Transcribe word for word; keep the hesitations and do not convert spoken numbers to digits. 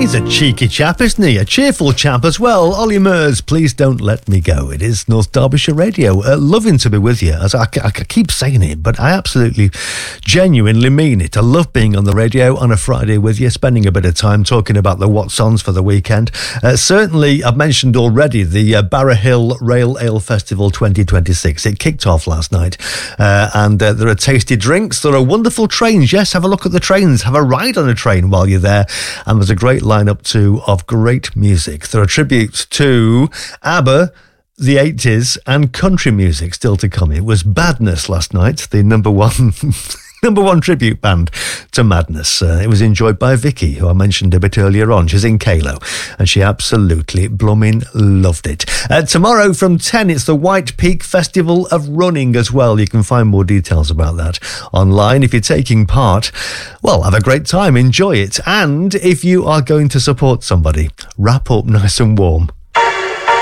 He's a cheeky chap, isn't he? A cheerful chap as well. Ollie Murs, Please Don't Let Me Go. It is North Derbyshire Radio. Uh, loving to be with you. As I, I, I keep saying it, but I absolutely, genuinely mean it. I love being on the radio on a Friday with you, spending a bit of time talking about the what's ons for the weekend. Uh, certainly, I've mentioned already the uh, Barra Hill Rail Ale Festival twenty twenty-six. It kicked off last night, uh, and uh, there are tasty drinks. There are wonderful trains. Yes, have a look at the trains. Have a ride on a train while you're there. And there's a great lineup too of great music. There are tributes to ABBA, the eighties, and country music still to come. It was Badness last night, the number one number one tribute band to Madness. Uh, it was enjoyed by Vicky, who I mentioned a bit earlier on. She's in Calo, and she absolutely blooming loved it. Uh, tomorrow from ten, it's the White Peak Festival of Running as well. You can find more details about that online. If you're taking part, well, have a great time, enjoy it. And if you are going to support somebody, wrap up nice and warm.